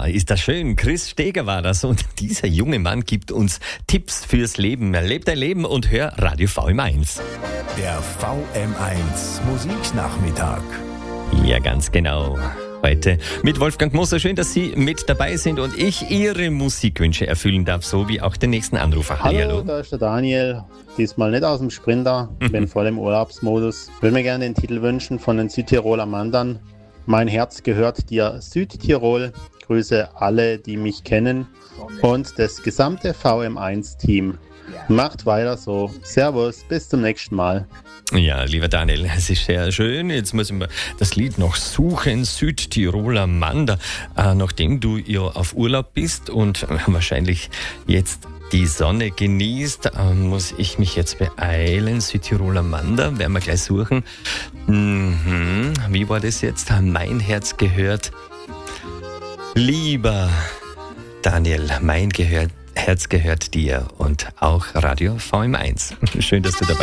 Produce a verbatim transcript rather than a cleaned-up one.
ist das schön. Chris Steger war das und dieser junge Mann gibt uns Tipps fürs Leben. Leb dein Leben und hör Radio V M eins. Der V M eins Musiknachmittag. Ja, ganz genau. Heute mit Wolfgang Moser. Schön, dass Sie mit dabei sind und ich Ihre Musikwünsche erfüllen darf, so wie auch den nächsten Anrufer. Hallo, Hallo. da ist der Daniel. Diesmal nicht aus dem Sprinter, bin voll im Urlaubsmodus. Würde mir gerne den Titel wünschen von den Südtiroler Mandern. Mein Herz gehört dir, Südtirol. Grüße alle, die mich kennen und das gesamte V M eins Team. Macht weiter so. Servus, bis zum nächsten Mal. Ja, lieber Daniel, es ist sehr schön. Jetzt muss ich mal das Lied noch suchen, Südtiroler Mander. Äh, nachdem du ja auf Urlaub bist und wahrscheinlich jetzt die Sonne genießt, äh, muss ich mich jetzt beeilen. Südtiroler Mander, werden wir gleich suchen. Mhm. Wie war das jetzt? Mein Herz gehört. Lieber Daniel, mein gehört, Herz gehört dir und auch Radio V M eins. Schön, dass du dabei bist.